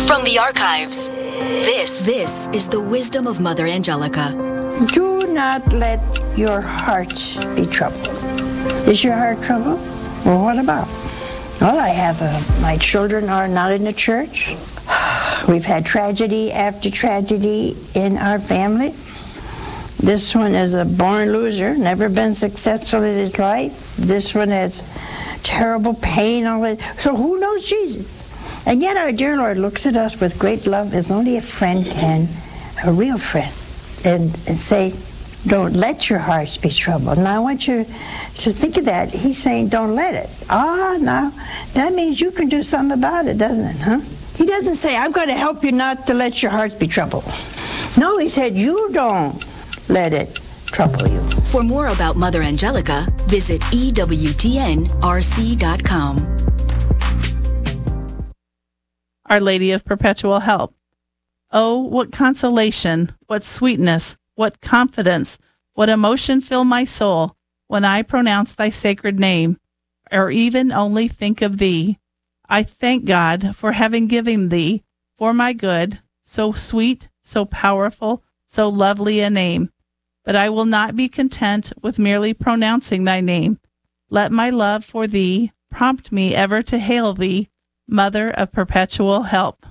From the archives, this is the wisdom of Mother Angelica. Do not let your heart be troubled. Is your heart troubled? Well, what about? Well, I have my children are not in the church. We've had tragedy after tragedy in our family. This one is a born loser, never been successful in his life. This one has terrible pain. So who knows Jesus? And yet our dear Lord looks at us with great love as only a friend can, a real friend, and say, don't let your hearts be troubled. Now I want you to think of that. He's saying, don't let it. Now that means you can do something about it, doesn't it, huh? He doesn't say, I'm going to help you not to let your hearts be troubled. No, he said, you don't let it trouble you. For more about Mother Angelica, visit EWTNRC.com. Our Lady of Perpetual Help. Oh, what consolation, what sweetness, what confidence, what emotion fill my soul when I pronounce thy sacred name, or even only think of thee. I thank God for having given thee, for my good, so sweet, so powerful, so lovely a name. But I will not be content with merely pronouncing thy name. Let my love for thee prompt me ever to hail thee, Mother of Perpetual Help.